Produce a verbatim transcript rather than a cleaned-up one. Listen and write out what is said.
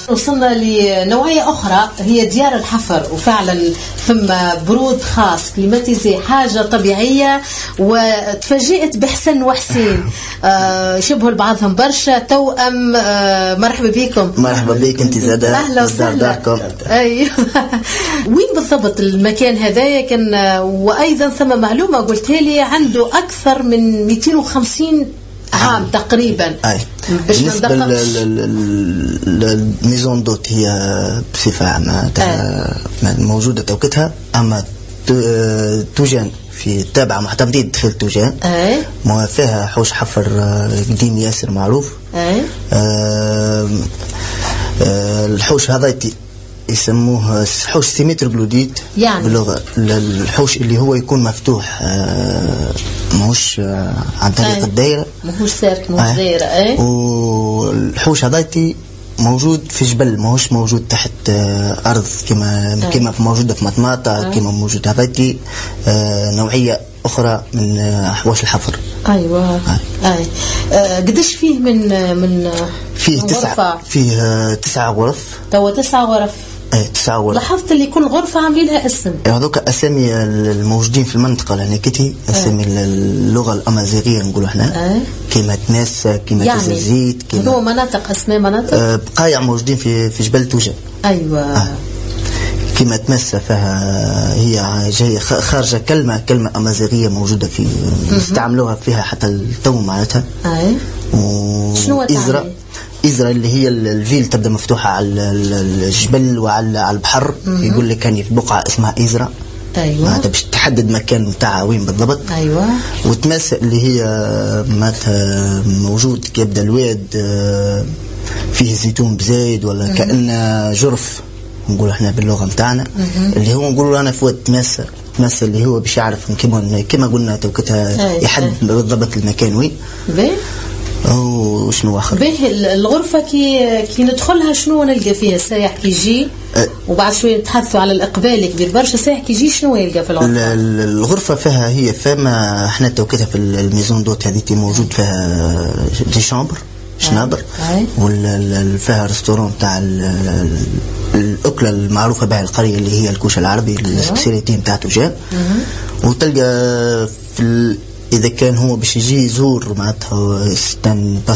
وصلنا لنوعية أخرى هي ديار الحفر، وفعلا ثم برود خاص كليماتيزي، حاجة طبيعية. وتفاجئت بحسن وحسين آه شبهوا لبعضهم برشا، توأم. آه مرحبا بكم. مرحبا بك انت زاده. اهلا وسهلا. ايوه. وين بالضبط المكان هذايا كان؟ وايضا ثم معلومه قلتها لي عنده اكثر من مئتين وخمسين عام تقريبا. اي بالنسبه للميزون دوت هي بصفه عامه موجوده توقيتها، اما توجان في تابعه معتمدين دخل توجان. اي ما فيها حوش حفر قديم ياسر معروف. اي آه آه الحوش هذا يسموه حوش سيمتر جلوديد يعني باللغه. الحوش اللي هو يكون مفتوح آه ماهوش آه عن طريق أي. الدائره، ماهوش سيرك، ماهوش دائره. اي والحوش هذايتي موجود في جبل، ماهوش موجود تحت آه ارض كما كما موجوده في مطماطه، كما موجود هذايتي آه نوعيه اخرى من آه حواش الحفر. ايوه. اي, أي. آه قديش فيه من من فيه تسعة فيه آه تسعة غرف. توا تسعة غرف. ايه تسعة غرف. لاحظت اللي كل غرفة عاملين لها اسم. هذوك اسامي الموجودين في المنطقة لهنا كتي اسامي أه. اللغة الامازيغية نقولوا احنا. أه. كيما تناسة، كيما يعني تزازيت، كيما هو مناطق اسماء مناطق أه بقايع موجودين في في جبل توجان. ايوه. أه. كيما تمسة فيها هي جاية خارجة كلمة كلمة امازيغية موجودة في نستعملوها فيها حتى التو معناتها. اي شنو إزرا إزرا اللي هي الفيل تبدأ مفتوحة على الجبل وعلى البحر. يقول لك كان في بقعة اسمها إزرا. أيوة. معناتها باش تحدد مكان متاعها وين بالضبط. أيوة. وتماسة اللي هي معناتها موجود كيبدا الواد فيه زيتون بزايد ولا كأنه جرف نقول احنا باللغة متاعنا، اللي هو نقولوا أنا فوت تماسة. تماسة اللي هو باش يعرف كما كما قلنا توقيتها يحدد بالضبط المكان وين. باهي. أو شنو آخر؟ باهي الغرفة كي كي ندخلها شنو نلقى فيها؟ السائح كي يجي أه وبعد شوية نتحدثوا على الإقبال كبير برشا. السائح كي يجي شنو يلقى في الغرفة؟ الغرفة فيها هي فما احنا توقيتها في الميزون دوت هذه موجود فيها دي شامبر شنابر، وفيها ريستورون تاع الأكلة المعروفة بها القرية اللي هي الكوش العربي السبيسياليتي نتاع توجان. وتلقى في إذا كان هو باش يجي يزور معناتها